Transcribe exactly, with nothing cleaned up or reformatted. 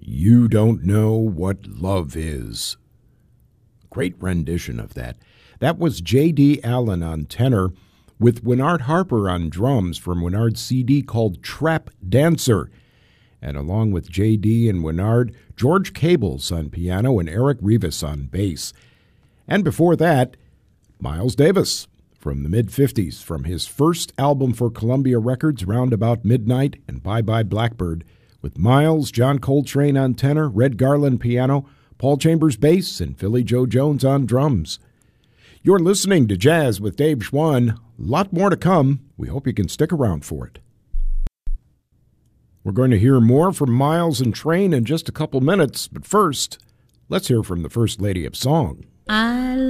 You Don't Know What Love Is. Great rendition of that. That was J D. Allen on tenor with Winard Harper on drums from Winard's C D called Trap Dancer. And along with J D and Winard, George Cables on piano and Eric Rivas on bass. And before that, Miles Davis from the mid-fifties, from his first album for Columbia Records, Round About Midnight and Bye Bye Blackbird, with Miles, John Coltrane on tenor, Red Garland piano, Paul Chambers bass, and Philly Joe Jones on drums. You're listening to Jazz with Dave Schwann. A lot more to come. We hope you can stick around for it. We're going to hear more from Miles and Train in just a couple minutes, but first, let's hear from the First Lady of Song. I